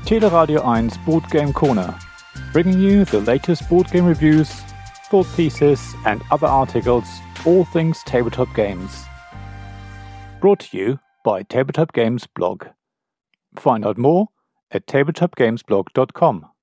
Teleradio 1 Board Game Corner, bringing you the latest board game reviews, thought pieces and other articles, all things tabletop games. Brought to you by Tabletop Games Blog. Find out more at tabletopgamesblog.com.